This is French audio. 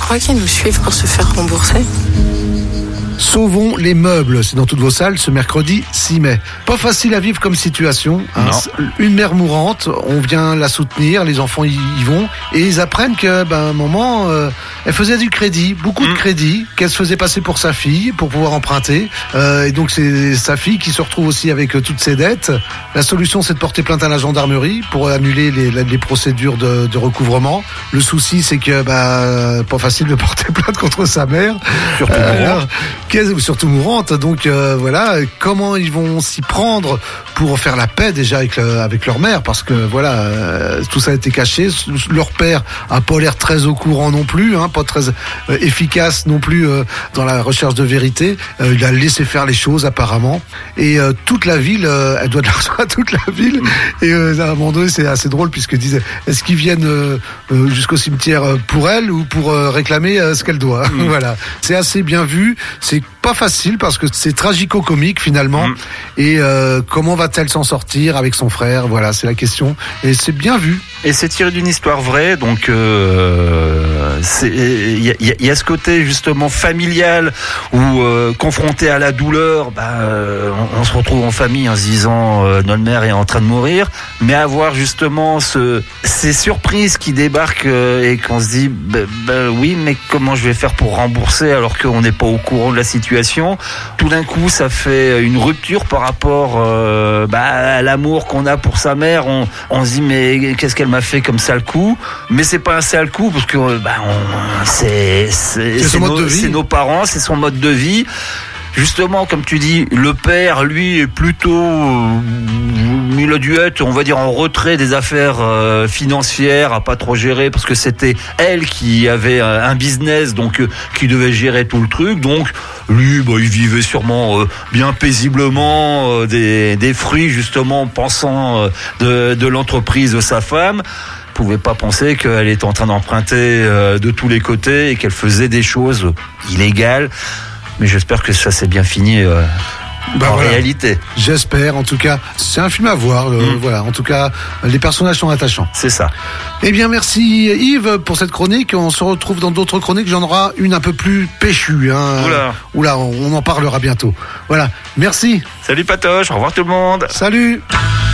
crois qu'ils nous suivent pour se faire rembourser. Sauvons les meubles, c'est dans toutes vos salles ce mercredi 6 mai. Pas facile à vivre comme situation. Hein. Une mère mourante, on vient la soutenir, les enfants y vont et ils apprennent que un moment, elle faisait du crédit, beaucoup de crédit, qu'elle se faisait passer pour sa fille pour pouvoir emprunter. Et donc c'est sa fille qui se retrouve aussi avec toutes ses dettes. La solution, c'est de porter plainte à la gendarmerie pour annuler les procédures de recouvrement. Le souci, c'est que pas facile de porter plainte contre sa mère. Surtout mourante. Donc voilà, comment ils vont s'y prendre pour faire la paix déjà avec leur mère, parce que tout ça a été caché. Leur père a pas l'air très au courant non plus, pas très efficace non plus dans la recherche de vérité. Il a laissé faire les choses apparemment. Et toute la ville, elle doit de l'argent à toute la ville. Et à un moment donné, c'est assez drôle puisque disait, est-ce qu'ils viennent jusqu'au cimetière pour elle ou pour réclamer ce qu'elle doit. Voilà, c'est assez bien vu. C'est pas facile parce que c'est tragico-comique finalement. Et comment va-t-elle s'en sortir avec son frère? Voilà, c'est la question. Et c'est bien vu. Et c'est tiré d'une histoire vraie, donc il y a ce côté justement familial où confronté à la douleur, on se retrouve en famille en se disant notre mère est en train de mourir, mais avoir justement ces surprises qui débarquent et qu'on se dit oui, mais comment je vais faire pour rembourser alors qu'on n'est pas au courant de la situation. Tout d'un coup, ça fait une rupture par rapport à l'amour qu'on a pour sa mère. On se dit mais qu'est-ce qu'elle m'a fait comme sale coup? Mais c'est pas un sale coup parce que c'est nos parents, c'est son mode de vie. Justement, comme tu dis, le père, lui, est plutôt... il a dû être, on va dire, en retrait des affaires financières, à pas trop gérer, parce que c'était elle qui avait un business, donc qui devait gérer tout le truc. Donc, lui, il vivait sûrement bien paisiblement des fruits, justement, pensant de l'entreprise de sa femme. Pouvait pas penser qu'elle était en train d'emprunter de tous les côtés et qu'elle faisait des choses illégales. Mais j'espère que ça s'est bien fini en réalité. J'espère, en tout cas. C'est un film à voir. Voilà, en tout cas, les personnages sont attachants. C'est ça. Eh bien, merci Yves pour cette chronique. On se retrouve dans d'autres chroniques. J'en aurai une un peu plus péchue. Oula, on en parlera bientôt. Voilà, merci. Salut Patoche, au revoir tout le monde. Salut.